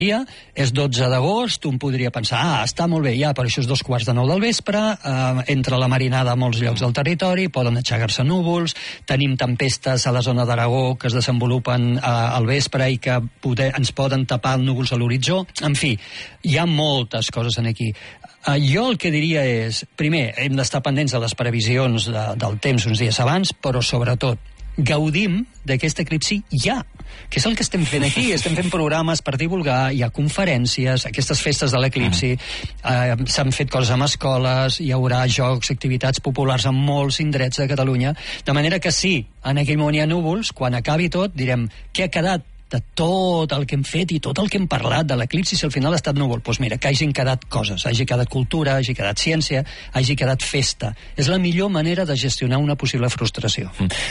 és 12 d'agost, un podria pensar, està molt bé, ja, però això és 2:15 del vespre, entre la marinada a molts llocs del territori, poden aixecar-se núvols, tenim tempestes a la zona d'Aragó que es desenvolupen al vespre i que ens poden tapar núvols a l'horitzó. En fi, hi ha moltes coses aquí. Jo el que diria és, primer, hem d'estar pendents de les previsions del temps uns dies abans, però sobretot gaudim d'aquest eclipsi ja, que és el que estem fent aquí. Estem fent programes per divulgar, hi ha conferències, aquestes festes de l'eclipsi, s'han fet coses amb escoles, hi haurà jocs, activitats populars en molts indrets de Catalunya, de manera que sí, en aquell moment hi ha núvols, quan acabi tot direm què ha quedat de tot el que hem fet i tot el que hem parlat de l'eclipsi, si al final ha estat núvol. Doncs mira, que hagin quedat coses, hagi quedat cultura, hagi quedat ciència, hagi quedat festa. És la millor manera de gestionar una possible frustració.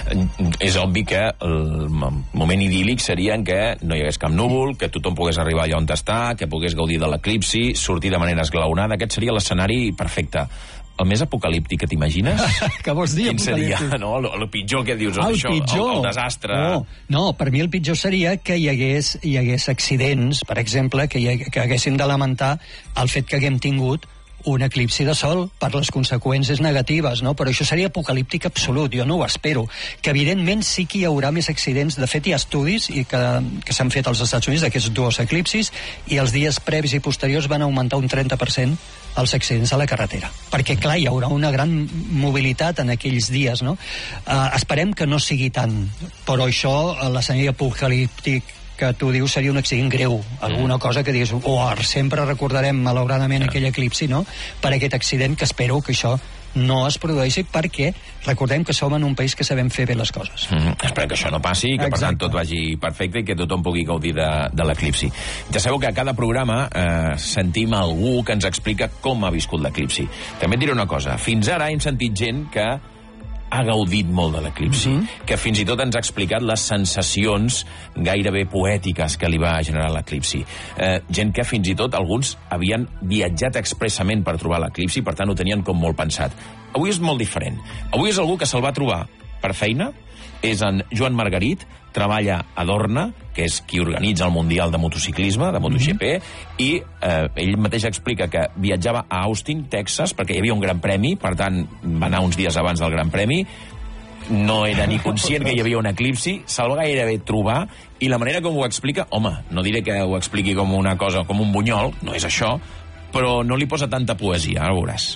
És obvi que el moment idíl·lic seria en què no hi hagués cap núvol, que tothom pogués arribar allà on està, que pogués gaudir de l'eclipsi, sortir de manera esglaonada. Aquest seria l'escenari perfecte. El més apocalíptic que t'imagines? Què vols dir? Quin seria? No, el pitjor que dius, el això, pitjor. El desastre. No, per mi el pitjor seria que hi hagués accidents, per exemple, que haguéssim de lamentar el fet que haguem tingut un eclipsi de sol per les conseqüències negatives, no? Però això seria apocalíptic absolut, jo no ho espero. Que evidentment sí que hi haurà més accidents. De fet, hi ha estudis que s'han fet als Estats Units d'aquests dos eclipsis i els dies previs i posteriors van augmentar un 30% els accidents a la carretera. Perquè, clar, hi haurà una gran mobilitat en aquells dies, no? Esperem que no sigui tant, però això, l'escenari apocalíptic que tu dius seria un accident greu, alguna cosa que digues, sempre recordarem malauradament aquell eclipsi, no?, per aquest accident, que espero que això no es produeixi, perquè recordem que som en un país que sabem fer bé les coses. Esperem que això no passi, que per tant tot vagi perfecte i que tothom pugui gaudir de l'eclipsi. Ja sabeu que a cada programa sentim algú que ens explica com ha viscut l'eclipsi. També et diré una cosa, fins ara hem sentit gent que ha gaudit molt de l'eclipsi, que fins i tot ens ha explicat les sensacions gairebé poètiques que li va generar l'eclipsi. Gent que fins i tot alguns havien viatjat expressament per trobar l'eclipsi, per tant ho tenien com molt pensat. Avui és molt diferent. Avui és algú que se'l va trobar per feina, és en Joan Margarit, treballa a Dorna, que és qui organitza el Mundial de Motociclisme, de MotoGP, i ell mateix explica que viatjava a Austin, Texas, perquè hi havia un gran premi, per tant va anar uns dies abans del gran premi, no era ni conscient que hi havia un eclipsi, se'l va gairebé trobar, i la manera com ho explica, home, no diré que ho expliqui com una cosa, com un bunyol, no és això, però no li posa tanta poesia, ara ho veuràs.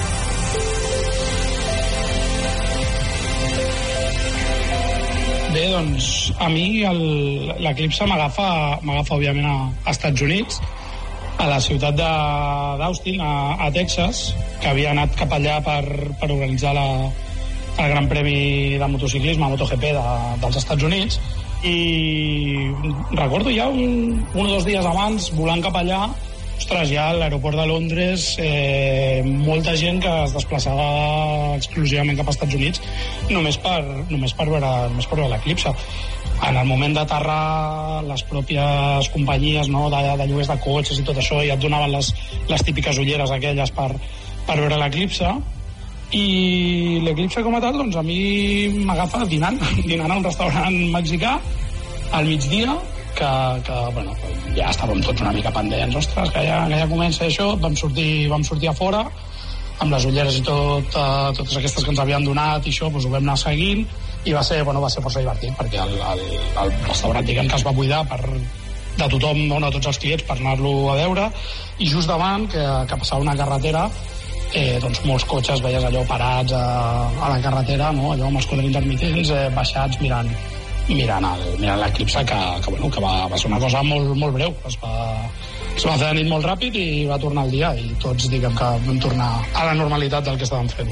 Bé, doncs, a mi l'eclipse m'agafa òbviament a Estats Units, a la ciutat d'Austin, a Texas, que havia anat cap allà per organitzar el Gran Premi de Motociclisme, MotoGP dels Estats Units, i recordo ja un o dos dies abans, volant cap allà, ostres, ja a l'aeroport de Londres molta gent que es desplaçava exclusivament cap als Estats Units només per veure l'eclipse. En el moment d'aterrar, les pròpies companyies, no, de lloguers de cotxes i tot això ja et donaven les típiques ulleres aquelles per veure l'eclipse, i l'eclipse com a tal, doncs a mi m'agafa dinant a un restaurant mexicà al migdia, que bueno, ja estàvem tots una mica pendents, ostres, que ja comença això. Vam sortir a fora amb les ulleres i totes aquestes que ens havien donat i això, doncs ho vam anar seguint, i va ser força divertit, perquè el restaurant, diguem, que es va buidar de tothom, de tots els clients, per anar-lo a veure, i just davant, que passava una carretera, doncs molts cotxes veies allò parats a la carretera, no? Allò amb els quadres intermitents, baixats mirant l'eclipse, que va ser una cosa molt, molt breu. Es va fer de nit molt ràpid i va tornar el dia, i tots, diguem, que vam tornar a la normalitat del que estàvem fent.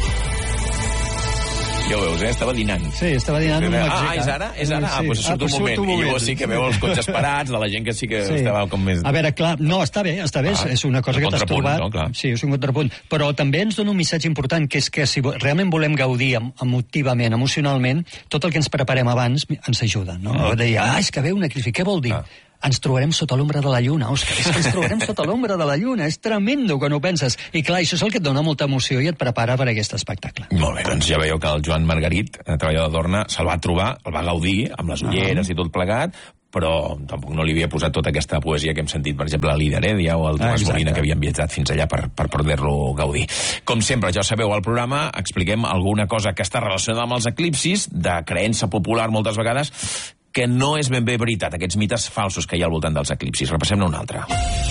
Ja ho veus, estava dinant. Sí, estava dinant un mexicà. És ara? Doncs surt un moment. I llavors sí que veu els cotxes parats, de la gent que sí que estava com més... A veure, clar, no, està bé, és una cosa que t'has trobat. No, sí, és un contrapunt. Però també ens dona un missatge important, que és que si realment volem gaudir emotivament, emocionalment, tot el que ens preparem abans ens ajuda, no? De dir, és que ve un eclipsi, què vol dir? Ens trobarem sota l'ombra de la lluna, Òscar, és que ens trobarem sota l'ombra de la lluna, és tremendo quan ho penses. I clar, això és el que et dona molta emoció i et prepara per a aquest espectacle. Molt bé, doncs ja veieu que el Joan Margarit, treballador d'Orna, se'l va trobar, el va gaudir, amb les ulleres i tot plegat, però tampoc no li havia posat tota aquesta poesia que hem sentit, per exemple, a Líder Heredia o al Tomàs Molina, que havien viatjat fins allà per poder-lo gaudir. Com sempre, ja sabeu, al programa expliquem alguna cosa que està relacionada amb els eclipsis, de creença popular moltes vegades, que no és ben bé veritat, aquests mites falsos que hi ha al voltant dels eclipsis. Repassem-ne un altre.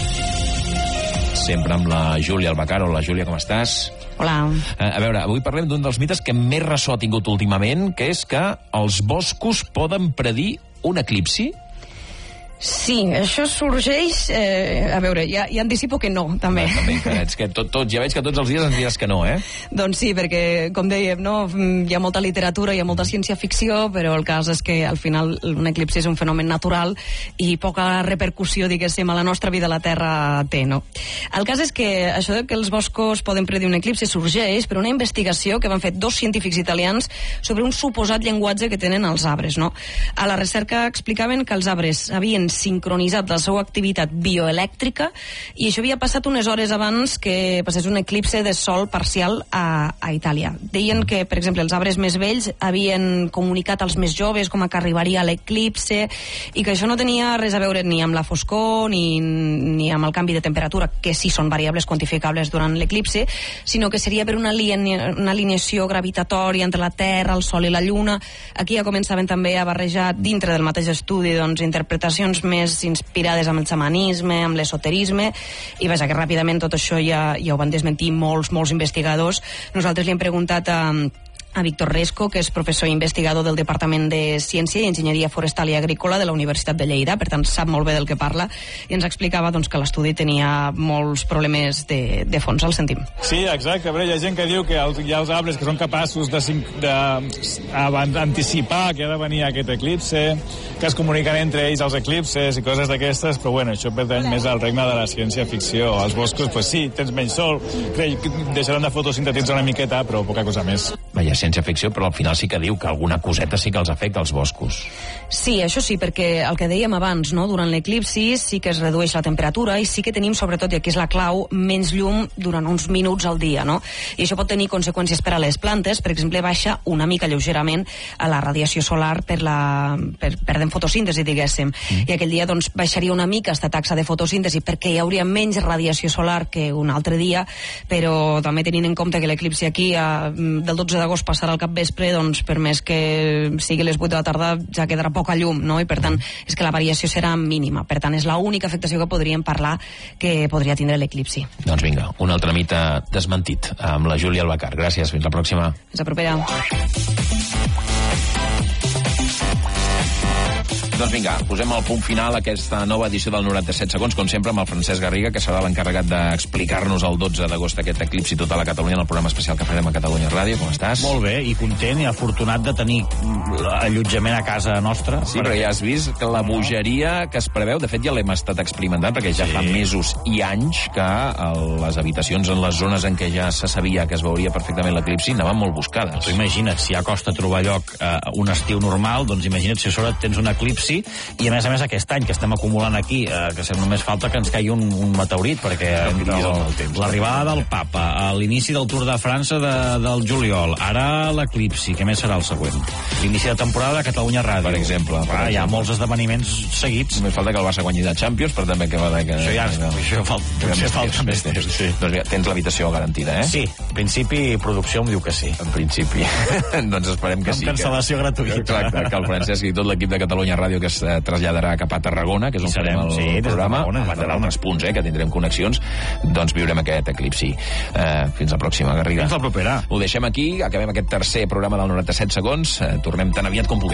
Sempre amb la Júlia Albacar. Hola, Júlia, com estàs? Hola. A veure, avui parlem d'un dels mites que més ressò ha tingut últimament, que és que els boscos poden predir un eclipsi? Sí, això sorgeix... a veure, ja anticipo que no, també. És que ja veig que tots els dies ens diràs que no, eh? Doncs sí, perquè, com dèiem, no, hi ha molta literatura, hi ha molta ciència-ficció, però el cas és que, al final, un eclipsi és un fenomen natural i poca repercussió, diguéssim, a la nostra vida a la Terra té, no? El cas és que això de que els boscos poden predir un eclipsi sorgeix per una investigació que van fer 2 científics italians sobre un suposat llenguatge que tenen els arbres, no? A la recerca explicaven que els arbres havien sincronitzat la seva activitat bioelèctrica i això havia passat unes hores abans que passés un eclipse de sol parcial a Itàlia. Deien que, per exemple, els arbres més vells havien comunicat als més joves com que arribaria l'eclipse i que això no tenia res a veure ni amb la foscor ni amb el canvi de temperatura, que sí són variables quantificables durant l'eclipse, sinó que seria per una alineació gravitatòria entre la Terra, el Sol i la Lluna. Aquí ja començaven també a barrejar dintre del mateix estudi interpretacions més inspirades amb el xamanisme, amb l'esoterisme, i vaja, que ràpidament tot això ja ho van desmentir molts investigadors. Nosaltres li hem preguntat a Víctor Resco, que és professor i investigador del Departament de Ciència i Enginyeria Forestal i Agrícola de la Universitat de Lleida, per tant sap molt bé del que parla, i ens explicava doncs, que l'estudi tenia molts problemes de fons. El sentim. Sí, exacte. Hi ha gent que diu que hi ha els arbres que són capaços d'anticipar que ha de venir aquest eclipse, que es comuniquen entre ells els eclipses i coses d'aquestes, però bueno, això pertany més al regne de la ciència-ficció. Els boscos, pues sí, tens menys sol, deixaran de fotosintetitzar una miqueta, però poca cosa més. Vaja, ciència-ficció, però al final sí que diu que alguna coseta sí que els afecta als boscos. Sí, això sí, perquè el que dèiem abans, no? Durant l'eclipsi sí que es redueix la temperatura i sí que tenim, sobretot, i aquí és la clau, menys llum durant uns minuts al dia, no? I això pot tenir conseqüències per a les plantes. Per exemple, baixa una mica lleugerament a la radiació solar perdent fotosíntesi, diguéssim. I aquell dia doncs, baixaria una mica aquesta taxa de fotosíntesi perquè hi hauria menys radiació solar que un altre dia, però també tenint en compte que l'eclipsi aquí del 12 d'agost passarà al capvespre, doncs per més que sigui les 8 de la tarda ja quedarà poca llum, no? I per tant és que la variació serà mínima. Per tant és l'única afectació que podríem parlar que podria tindre l'eclipsi. Doncs vinga, un altre mite desmentit amb la Júlia Albacar. Gràcies, fins la pròxima. Fins la propera. Doncs vinga, posem el punt final a aquesta nova edició del 97 segons, com sempre, amb el Francesc Garriga, que serà l'encarregat d'explicar-nos el 12 d'agost aquest eclipsi total a Catalunya en el programa especial que farem a Catalunya Ràdio. Com estàs? Molt bé, i content i afortunat de tenir allotjament a casa nostra. Sí, però ja has vist que la bogeria que es preveu, de fet ja l'hem estat experimentant, perquè ja fa mesos i anys que les habitacions en les zones en què ja se sabia que es veuria perfectament l'eclipsi anaven molt buscades. Tu imagina't, si ja costa trobar lloc un estiu normal, doncs imagina't si a sobre tens un eclipsi, i a més aquest any que estem acumulant aquí, que només falta que ens caigui un meteorit, perquè l'arribada del papa, a l'inici del Tour de França del juliol, ara l'eclipsi, què més serà el següent? L'inici de temporada de Catalunya Ràdio, per exemple. Hi ha molts esdeveniments seguits. Només falta que el Barça guanyi de Champions, però també que va que... Això falta més temps. Doncs mira, tens l'habitació garantida, eh? Sí, en principi producció em diu que sí. En principi. Doncs esperem que sí. Amb cancel·lació gratuïta. Exacte, que el Francesc i tot l'equip de Catalunya Ràdio que es traslladarà cap a Tarragona, que és on farem el programa, a banda d'altres punts, que tindrem connexions, doncs viurem aquest eclipsi. Fins la pròxima, Garriga. Fins la propera. Ho deixem aquí, acabem aquest tercer programa del 97 segons, tornem tan aviat com puguem.